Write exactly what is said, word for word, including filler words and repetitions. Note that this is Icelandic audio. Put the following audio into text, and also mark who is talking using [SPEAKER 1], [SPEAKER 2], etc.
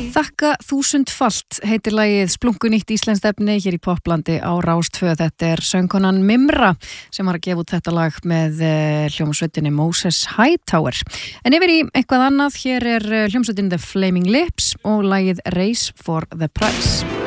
[SPEAKER 1] Þakka þúsundfalt heitir lagið splunkunýtt íslenskt efni hér í Poplandi á Rás tvö. Þetta er söngkonan Mimra sem var að gefa út þetta lag með hljómsveitinni Moses Hightower. En yfir í eitthvað annað, hér er hljómsveitin The Flaming Lips og lagið Race for the Prize.